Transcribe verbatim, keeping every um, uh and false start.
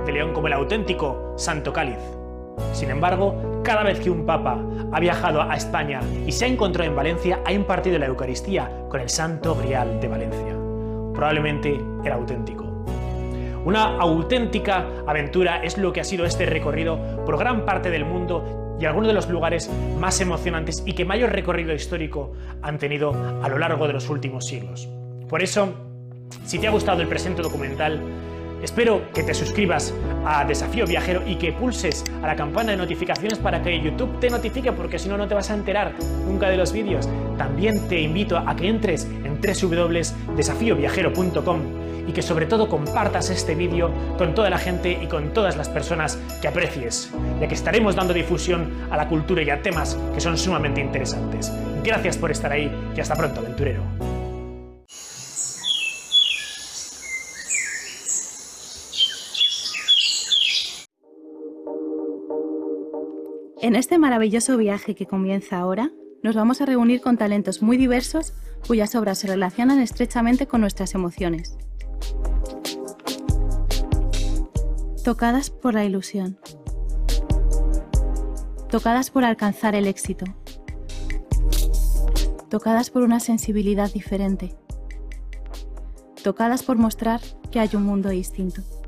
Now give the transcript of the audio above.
de León como el auténtico Santo Cáliz. Sin embargo, cada vez que un papa ha viajado a España y se ha encontrado en Valencia, ha impartido la Eucaristía con el Santo Grial de Valencia. Probablemente el auténtico. Una auténtica aventura es lo que ha sido este recorrido por gran parte del mundo y algunos de los lugares más emocionantes y que mayor recorrido histórico han tenido a lo largo de los últimos siglos. Por eso, si te ha gustado el presente documental, espero que te suscribas a Desafío Viajero y que pulses a la campana de notificaciones para que YouTube te notifique, porque si no, no te vas a enterar nunca de los vídeos. También te invito a que entres en doble u doble u doble u punto desafío viajero punto com y que sobre todo compartas este vídeo con toda la gente y con todas las personas que aprecies, ya que estaremos dando difusión a la cultura y a temas que son sumamente interesantes. Gracias por estar ahí y hasta pronto, aventurero. En este maravilloso viaje que comienza ahora, nos vamos a reunir con talentos muy diversos cuyas obras se relacionan estrechamente con nuestras emociones. Tocadas por la ilusión. Tocadas por alcanzar el éxito. Tocadas por una sensibilidad diferente. Tocadas por mostrar que hay un mundo distinto.